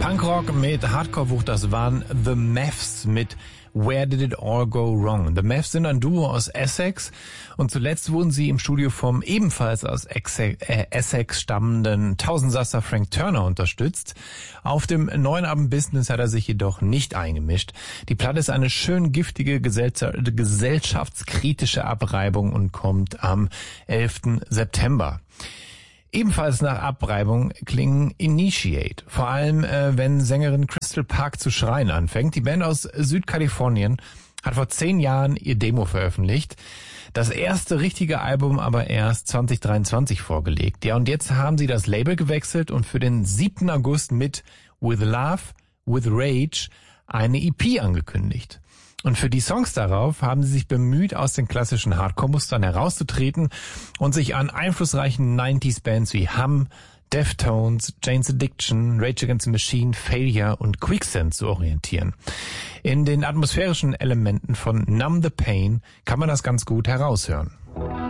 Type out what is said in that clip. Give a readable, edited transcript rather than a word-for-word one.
Punkrock mit Hardcore-Wucht, das waren The Mavs mit Where Did It All Go Wrong? The Mavs sind ein Duo aus Essex und zuletzt wurden sie im Studio vom ebenfalls aus Essex stammenden Tausendsasser Frank Turner unterstützt. Auf dem neuen Album Business hat er sich jedoch nicht eingemischt. Die Platte ist eine schön giftige gesellschaftskritische Abreibung und kommt am 11. September. Ebenfalls nach Abreibung klingen Initiate, vor allem wenn Sängerin Crystal Park zu schreien anfängt. Die Band aus Südkalifornien hat vor 10 Jahren ihr Demo veröffentlicht, das erste richtige Album aber erst 2023 vorgelegt. Ja, und jetzt haben sie das Label gewechselt und für den 7. August mit With Love, With Rage eine EP angekündigt. Und für die Songs darauf haben sie sich bemüht, aus den klassischen Hardcore-Mustern herauszutreten und sich an einflussreichen 90s-Bands wie Hum, Deftones, Jane's Addiction, Rage Against the Machine, Failure und Quicksand zu orientieren. In den atmosphärischen Elementen von Numb the Pain kann man das ganz gut heraushören.